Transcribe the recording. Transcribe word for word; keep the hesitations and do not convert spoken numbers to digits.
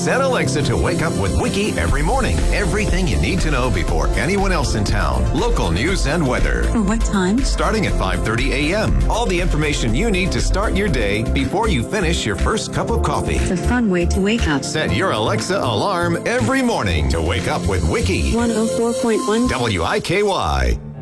Set Alexa to wake up with Wiki every morning. Everything you need to know before anyone else in town. Local news and weather. What time? Starting at five thirty a.m. All the information you need to start your day before you finish your first cup of coffee. It's a fun way to wake up. Set your Alexa alarm every morning to wake up with Wiki. one oh four point one W I K Y.